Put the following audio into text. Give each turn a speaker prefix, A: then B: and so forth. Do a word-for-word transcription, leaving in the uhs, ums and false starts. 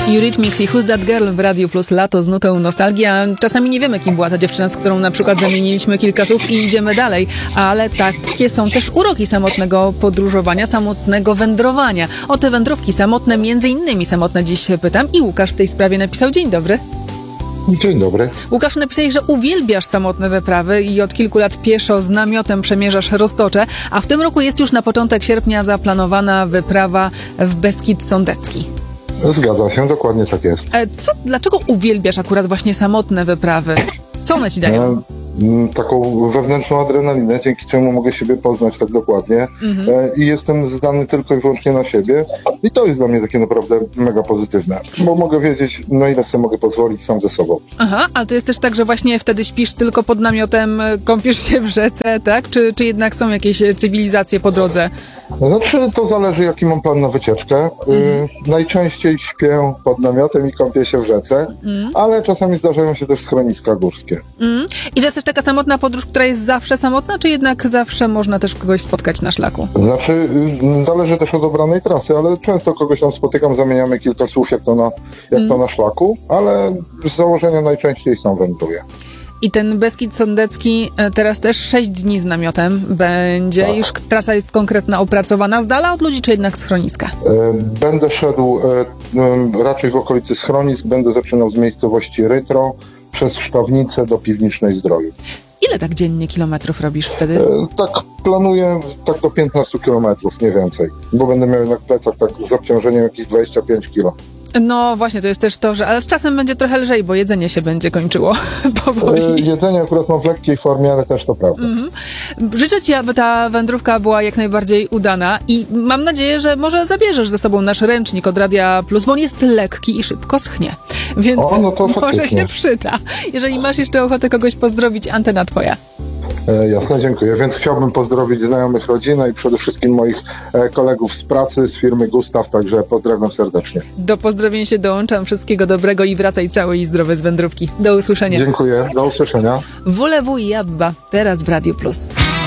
A: Eurythmics i Who's That Girl w Radiu Plus Lato z nutą nostalgia. Czasami nie wiemy, kim była ta dziewczyna, z którą na przykład zamieniliśmy kilka słów i idziemy dalej, ale takie są też uroki samotnego podróżowania, samotnego wędrowania. O te wędrówki samotne, między innymi samotne dziś pytam i Łukasz w tej sprawie napisał. Dzień dobry.
B: Dzień dobry.
A: Łukasz, napisałeś, że uwielbiasz samotne wyprawy i od kilku lat pieszo z namiotem przemierzasz Roztocze, a w tym roku jest już na początek sierpnia zaplanowana wyprawa w Beskid Sądecki.
B: Zgadza się, dokładnie tak jest.
A: Co, dlaczego uwielbiasz akurat właśnie samotne wyprawy? Co one ci dają?
B: E, taką wewnętrzną adrenalinę, dzięki czemu mogę siebie poznać tak dokładnie mhm. e, i jestem zdany tylko i wyłącznie na siebie i to jest dla mnie takie naprawdę mega pozytywne, bo mogę wiedzieć, na ile sobie mogę pozwolić sam ze sobą.
A: Aha, ale to jest też tak, że właśnie wtedy śpisz tylko pod namiotem, kąpiesz się w rzece, tak? Czy, czy jednak są jakieś cywilizacje po drodze?
B: Znaczy, to zależy, jaki mam plan na wycieczkę. Mhm. Y, najczęściej śpię pod namiotem i kąpię się w rzece, mhm. ale czasami zdarzają się też schroniska górskie.
A: Mhm. I to jest też taka samotna podróż, która jest zawsze samotna, czy jednak zawsze można też kogoś spotkać na szlaku?
B: Znaczy, y, zależy też od obranej trasy, ale często kogoś tam spotykam, zamieniamy kilka słów, jak to na, jak mhm. to na szlaku, ale z założenia najczęściej sam wędruję.
A: I ten Beskid Sądecki teraz też sześć dni z namiotem będzie. Tak. Już trasa jest konkretna, opracowana z dala od ludzi, czy jednak schroniska?
B: Będę szedł raczej w okolicy schronisk. Będę zaczynał z miejscowości Rytro przez Szczawnicę do Piwnicznej Zdroju.
A: Ile tak dziennie kilometrów robisz wtedy?
B: Tak planuję tak do piętnastu kilometrów, nie więcej. Bo będę miał jednak plecak tak z obciążeniem jakieś dwadzieścia pięć kilo.
A: No właśnie, to jest też to, że ale z czasem będzie trochę lżej, bo jedzenie się będzie kończyło powoli.
B: E, jedzenie akurat mam w lekkiej formie, ale też to prawda.
A: Mm-hmm. Życzę ci, aby ta wędrówka była jak najbardziej udana i mam nadzieję, że może zabierzesz ze sobą nasz ręcznik od Radia Plus, bo on jest lekki i szybko schnie, więc
B: o, no to
A: może się przyda. Jeżeli masz jeszcze ochotę kogoś pozdrowić, antena twoja.
B: E, jasne, dziękuję. Więc chciałbym pozdrowić znajomych, rodzinę i przede wszystkim moich e, kolegów z pracy, z firmy Gustaw, także pozdrawiam serdecznie.
A: Do pozdrowień się dołączam. Wszystkiego dobrego i wracaj cały i zdrowy z wędrówki. Do usłyszenia.
B: Dziękuję. Do usłyszenia.
A: W W i Abba, teraz w Radiu Plus.